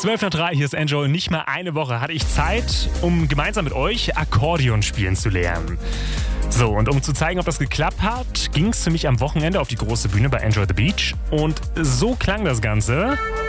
12 nach 3, hier ist Enjoy. Nicht mal eine Woche hatte ich Zeit, um gemeinsam mit euch Akkordeon spielen zu lernen. So, und um zu zeigen, ob das geklappt hat, ging es für mich am Wochenende auf die große Bühne bei Enjoy the Beach. Und so klang das Ganze.